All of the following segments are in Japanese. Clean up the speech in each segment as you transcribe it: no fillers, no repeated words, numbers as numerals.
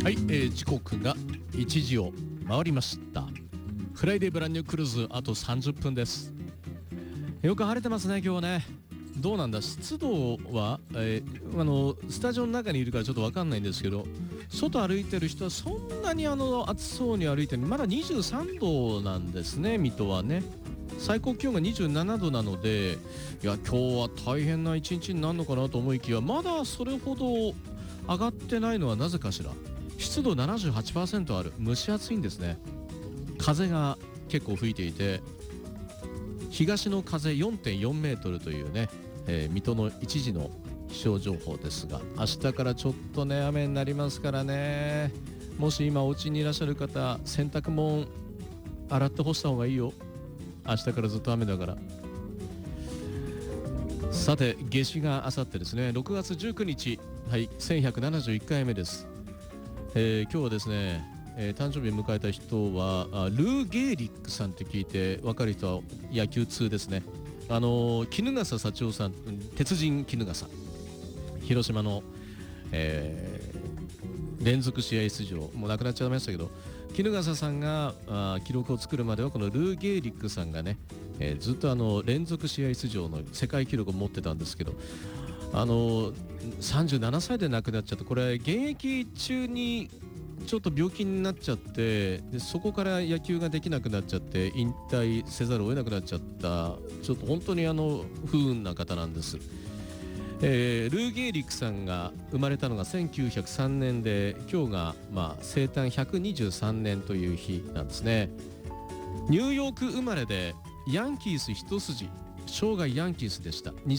はい、時刻が1時を回りました。フライデーブランニュークルーズあと30分です。よく晴れてますね今日はね。どうなんだ湿度は、スタジオの中にいるからちょっと分かんないんですけど、外歩いてる人はそんなに暑そうに歩いてる。まだ23度なんですね。水戸はね最高気温が27度なので、いや今日は大変な一日になるのかなと思いきや、まだそれほど上がってないのはなぜかしら。湿度 78% ある。蒸し暑いんですね。風が結構吹いていて、東の風 4.4 メートルというね、水戸の一時の気象情報ですが、明日からちょっとね雨になりますからね。もし今お家にいらっしゃる方、洗濯物洗って干した方がいいよ。明日からずっと雨だから。さて夏至があさってですね、6月19日、はい、1171回目です。今日はですね、誕生日を迎えた人はルー・ゲーリックさんって聞いて分かる人は野球通ですね。衣笠幸男さん、鉄人衣笠、広島の、連続試合出場、もう亡くなっちゃいましたけど、衣笠さんが記録を作るまではこのルー・ゲーリックさんがね、ずっと連続試合出場の世界記録を持ってたんですけど、37歳で亡くなっちゃって、これ現役中にちょっと病気になっちゃって、でそこから野球ができなくなっちゃって引退せざるを得なくなっちゃった、ちょっと本当に不運な方なんです。ルー・ゲーリックさんが生まれたのが1903年で、今日が生誕123年という日なんですね。ニューヨーク生まれでヤンキース一筋、生涯ヤンキースでした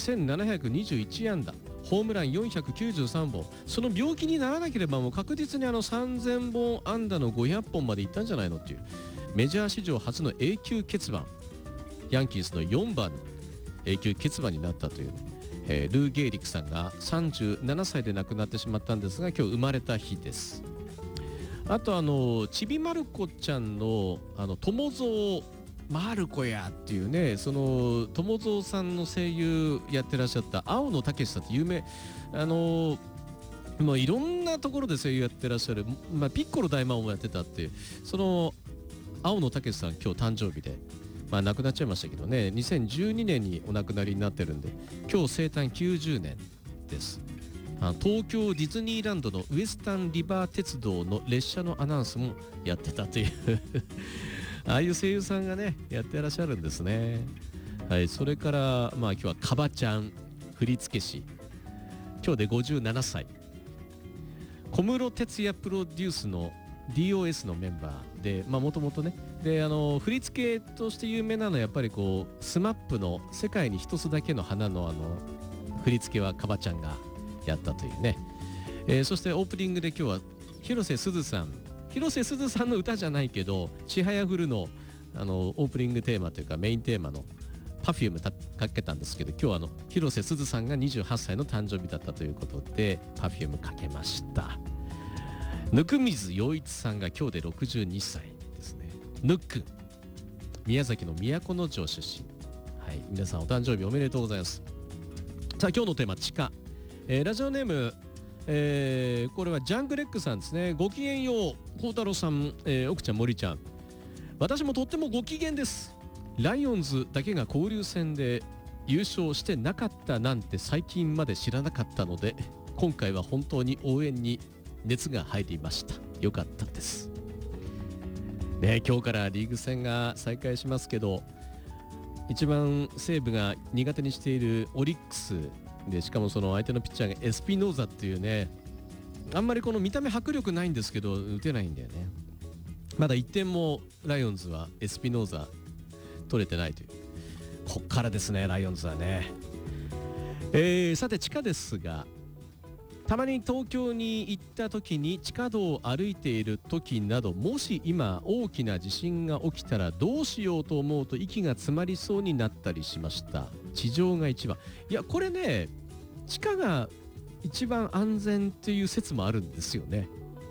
。2721安打、ホームラン493本。その病気にならなければもう確実に3000本安打の500本までいったんじゃないのっていう、メジャー史上初の永久欠番、ヤンキースの4番永久欠番になったという、ルー・ゲーリックさんが37歳で亡くなってしまったんですが、今日生まれた日です。あとちびまる子ちゃんの友蔵マルコやっていうね、その友蔵さんの声優やってらっしゃった青野武さんって有名、もういろんなところで声優やってらっしゃる、ピッコロ大魔王もやってたっていう、その青野武さん今日誕生日で、亡くなっちゃいましたけどね、2012年にお亡くなりになってるんで、今日生誕90年です。東京ディズニーランドのウエスタンリバー鉄道の列車のアナウンスもやってたというああいう声優さんがねやってらっしゃるんですね。はい、それから今日はカバちゃん振付師、今日で57歳、小室哲哉プロデュースの DOS のメンバーで、もともとね、で振り付けとして有名なのはやっぱりこうスマップの世界に一つだけの花の振り付けはカバちゃんがやったというね。そしてオープニングで今日は広瀬すずさん、広瀬すずさんの歌じゃないけど、ちはやふるのオープニングテーマというかメインテーマの Perfume かけたんですけど、今日は広瀬すずさんが28歳の誕生日だったということで Perfume かけました。温水洋一さんが今日で62歳ですね。ぬっくん、宮崎の都城出身、はい、皆さんお誕生日おめでとうございます。さあ今日のテーマ、地下、ラジオネーム、これはジャングレックさんですね。ごきげんよう孝太郎さん、奥ちゃん森ちゃん、私もとってもご機嫌です。ライオンズだけが交流戦で優勝してなかったなんて最近まで知らなかったので、今回は本当に応援に熱が入りました。よかったですね。今日からリーグ戦が再開しますけど、一番西武が苦手にしているオリックスで、しかもその相手のピッチャーがエスピノーザっていうね、あんまりこの見た目迫力ないんですけど打てないんだよね。まだ1点もライオンズはエスピノーザ取れてないという、こっからですねライオンズはね。さて地下ですが、たまに東京に行った時に地下道を歩いている時など、もし今大きな地震が起きたらどうしようと思うと息が詰まりそうになったりしました。地上が一番、いやこれね、地下が一番安全っていう説もあるんですよね。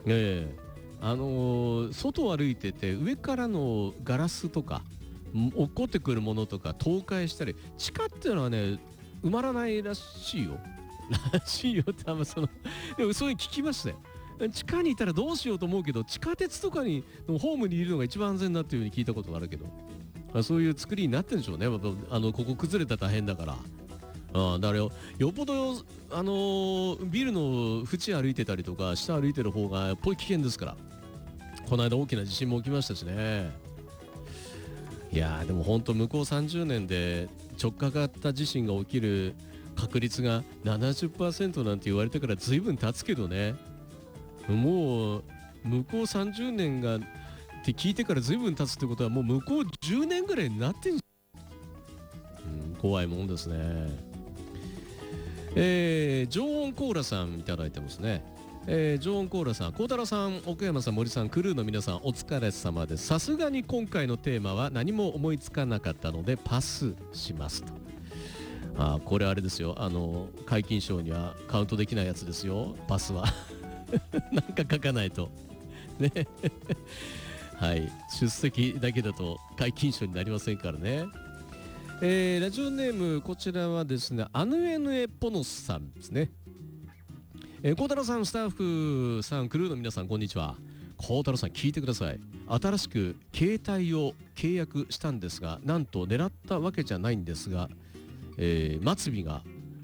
外を歩いてて上からのガラスとか落っこってくるものとか倒壊したり、地下っていうのはね埋まらないらしいよらしいよって、でもそういう聞きましたよ。 地下にいたらどうしようと思うけど、地下鉄とかにホームにいるのが一番安全だっていうふうに聞いたことがあるけど、そういう作りになってるんでしょうね。ここ崩れたら大変だから。だからよっぽど、ビルの縁歩いてたりとか下歩いてる方がやっぱり危険ですから。この間大きな地震も起きましたしね。いやーでも本当向こう30年で直下型地震が起きる確率が 70% なんて言われてから随分経つけどね。もう向こう30年がって聞いてから随分経つってことはもう向こう10年ぐらいになってんじゃん。怖いもんですね。ジョーンコーラさんいただいてますね。ジョーンコーラさん、孝太郎さん、奥山さん、森さん、クルーの皆さん、お疲れ様です。さすがに今回のテーマは何も思いつかなかったのでパスしますと。これあれですよ、皆勤賞にはカウントできないやつですよ、パスは。なんか書かないとね。はい、出席だけだと皆勤賞になりませんからね。ラジオネーム、こちらはですね、アヌエヌエポノスさんですね。孝太郎さん、スタッフさん、クルーの皆さん、こんにちは。孝太郎さん、聞いてください。新しく携帯を契約したんですが、なんと狙ったわけじゃないんですが、末尾が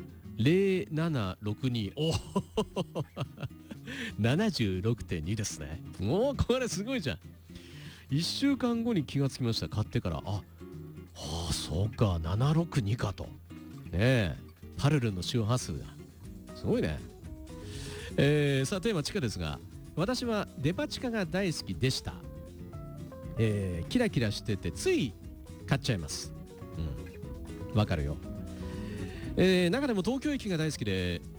0762、76.2 ですね。もうこれすごいじゃん。1週間後に気がつきました。買ってから。そうか、762かと。ねえ、パルルの周波数が。すごいね。さあ、テーマ地下ですが、私はデパ地下が大好きでした。キラキラしてて、つい買っちゃいます。わかるよ。中でも東京駅が大好きで、